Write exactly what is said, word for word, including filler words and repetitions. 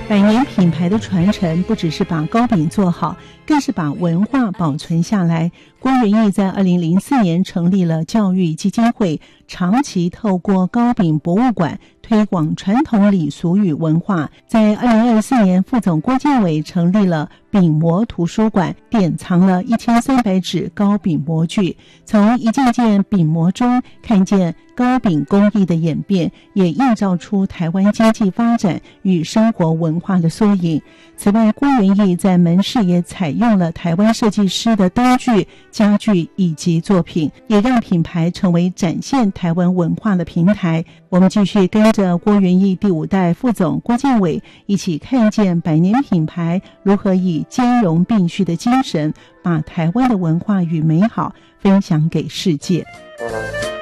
百年品牌的传承不只是把糕饼做好，更是把文化保存下来。郭元益在二零零四年成立了教育基金会，长期透过糕饼博物馆推广传统礼俗与文化。在二零二四年，副总郭建伟成立了饼模图书馆，典藏了一千三百纸糕饼模具，从一件件饼模中看见糕饼工艺的演变，也映照出台湾经济发展与生活文化的缩影。此外，郭元益在门市也采用了台湾设计师的灯具、家具以及作品，也让品牌成为展现台湾文化的平台。我们继续跟着郭元益第五代副总郭建伟一起看见百年品牌如何以兼容并蓄的精神，把台湾的文化与美好分享给世界。